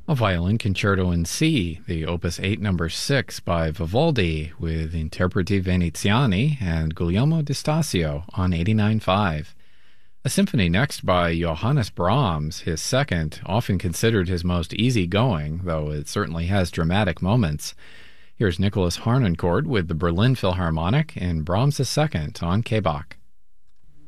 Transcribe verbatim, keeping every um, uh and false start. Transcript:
A violin concerto in C, the Opus eight number six by Vivaldi with Interpreti Veneziani and Guglielmo di Stasio on eighty-nine point five. A symphony next by Johannes Brahms, his second, often considered his most easygoing, though it certainly has dramatic moments. Here's Nicholas Harnoncourt with the Berlin Philharmonic in Brahms' second on K B A C.